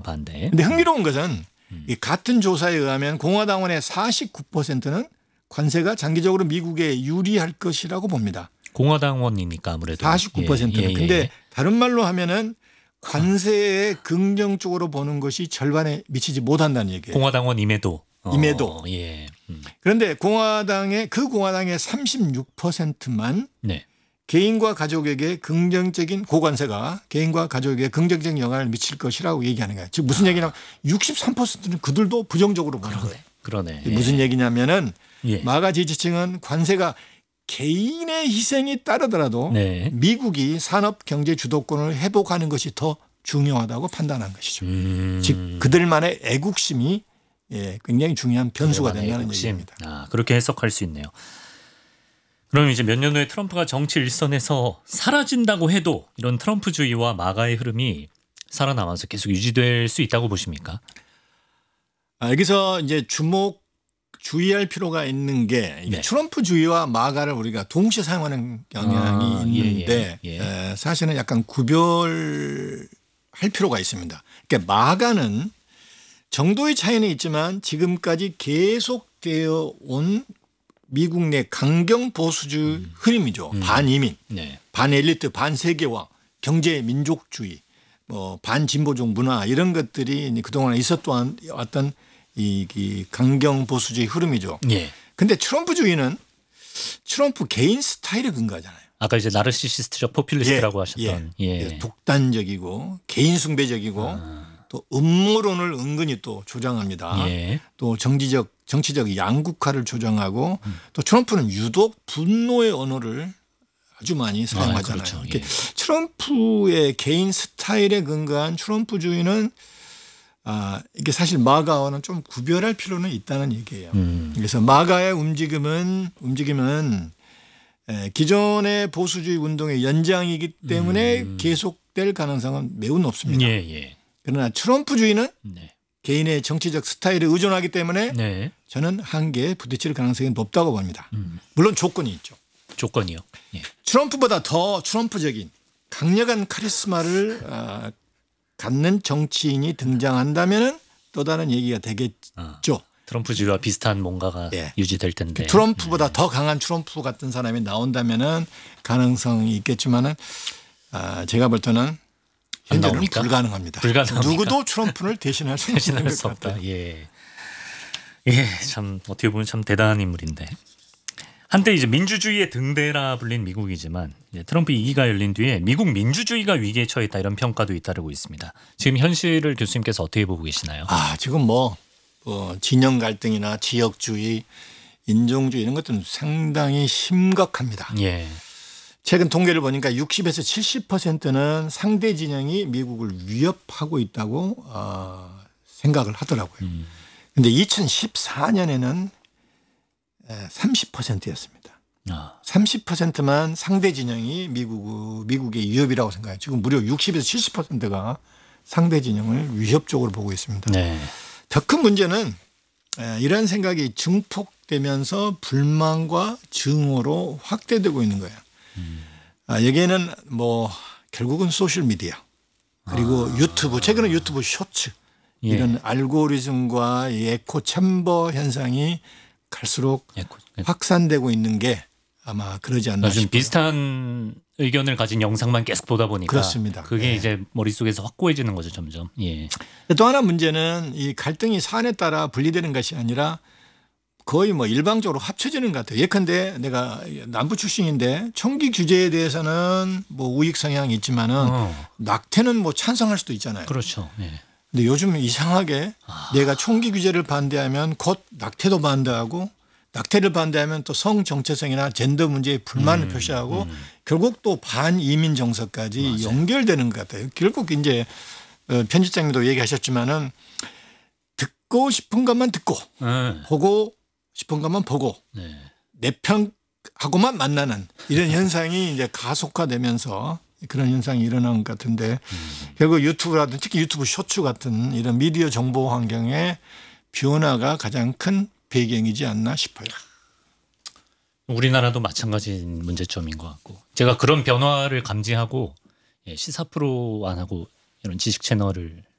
반대. 근데 흥미로운 것은 이 같은 조사에 의하면 공화당원의 49%는 관세가 장기적으로 미국에 유리할 것이라고 봅니다. 공화당원이니까 아무래도 49%는. 근데 다른 말로 하면은 관세에 긍정적으로 보는 것이 절반에 미치지 못한다는 얘기예요. 공화당원임에도. 예. 그런데 공화당의 36%만 네. 개인과 가족에게 긍정적인 고관세가 개인과 가족에게 긍정적인 영향을 미칠 것이라고 얘기하는 거예요. 즉 무슨 얘기냐면 63%는 그들도 부정적으로 보는 거예요. 그러네. 무슨 얘기냐면은 예. 마가 지지층은 관세가 개인의 희생이 따르더라도 네. 미국이 산업 경제 주도권을 회복하는 것이 더 중요하다고 판단한 것이죠. 즉 그들만의 애국심이 굉장히 중요한 변수가 된다는 얘기입니다. 그렇게 해석할 수 있네요. 그럼 이제 몇 년 후에 트럼프가 정치 일선에서 사라진다고 해도 이런 트럼프주의와 마가의 흐름이 살아남아서 계속 유지될 수 있다고 보십니까? 여기서 이제 주의할 필요가 있는 게 네. 트럼프주의와 마가를 우리가 동시에 사용하는 경향이 있는데 사실은 약간 구별할 필요가 있습니다. 그러니까 마가는 정도의 차이는 있지만 지금까지 계속되어 온 미국 내 강경 보수주의 흐름이죠. 반이민, 반엘리트, 반세계화, 경제 민족주의, 뭐 반진보적 문화 이런 것들이 그동안 있었던 왔던 이 강경 보수주의 흐름이죠. 그런데 트럼프주의는 트럼프 개인 스타일에 근거하잖아요. 아까 이제 나르시시스트적 포퓰리스트라고 하셨던. 독단적이고 개인 숭배적이고 또 음모론을 은근히 또 조장합니다. 또 정치적 양극화를 조장하고 또 트럼프는 유독 분노의 언어를 아주 많이 사용하잖아요. 그렇죠. 트럼프의 개인 스타일에 근거한 트럼프주의는 이게 사실 마가와는 좀 구별할 필요는 있다는 얘기예요. 그래서 마가의 움직임은 기존의 보수주의 운동의 연장이기 때문에 계속될 가능성은 매우 높습니다. 그러나 트럼프주의는 개인의 정치적 스타일에 의존하기 때문에 저는 한계에 부딪힐 가능성이 높다고 봅니다. 물론 조건이 있죠. 조건이요? 트럼프보다 더 트럼프적인 강력한 카리스마를 갖는 정치인이 등장한다면 또 다른 얘기가 되겠죠. 트럼프주의와 비슷한 뭔가가 유지될 텐데. 트럼프보다 더 강한 트럼프 같은 사람이 나온다면 가능성이 있겠지만은 제가 볼 때는 현재는 불가능합니다. 누구도 트럼프를 대신할 수 없다. 참 어떻게 보면 참 대단한 인물인데. 한때 이제 민주주의의 등대라 불린 미국이지만 트럼프 2기가 열린 뒤에 미국 민주주의가 위기에 처했다 이런 평가도 잇따르고 있습니다. 지금 현실을 교수님께서 어떻게 보고 계시나요? 지금 진영 갈등이나 지역주의, 인종주의 이런 것들은 상당히 심각합니다. 최근 통계를 보니까 60에서 70%는 상대 진영이 미국을 위협하고 있다고 생각을 하더라고요. 그런데 2014년에는 30%였습니다. 30%만 상대 진영이 미국의 위협이라고 생각해요. 지금 무려 60에서 70%가 상대 진영을 위협적으로 보고 있습니다. 더 큰 문제는 이런 생각이 증폭되면서 불만과 증오로 확대되고 있는 거예요. 여기에는 결국은 소셜미디어 그리고 유튜브 최근에 유튜브 쇼츠 이런 알고리즘과 에코 챔버 현상이 갈수록 확산되고 있는 게 아마 그러지 않나 싶어요. 비슷한 의견을 가진 영상만 계속 보다 보니까 그렇습니다. 그게 이제 머릿속에서 확고해지는 거죠 점점. 또 하나 문제는 이 갈등이 사안에 따라 분리되는 것이 아니라 거의 일방적으로 합쳐지는 것 같아요. 예컨대 내가 남부 출신인데 총기 규제에 대해서는 우익 성향이 있지만은 낙태는 찬성할 수도 있잖아요. 그렇죠. 근데 요즘 이상하게 내가 총기 규제를 반대하면 곧 낙태도 반대하고 낙태를 반대하면 또 성 정체성이나 젠더 문제에 불만을 표시하고 결국 또 반이민 정서까지 연결되는 것 같아요. 결국 이제 편집장님도 얘기하셨지만은 듣고 싶은 것만 듣고 보고 싶은 것만 보고 내 편하고만 만나는 이런 현상이 이제 가속화되면서 그런 현상이 일어난 것 같은데 결국 유튜브라든지 특히 유튜브 쇼츠 같은 이런 미디어 정보 환경의 변화가 가장 큰 배경이지 않나 싶어요. 우리나라도 마찬가지인 문제점인 것 같고 제가 그런 변화를 감지하고 시사 프로 안 하고 이런 지식 채널을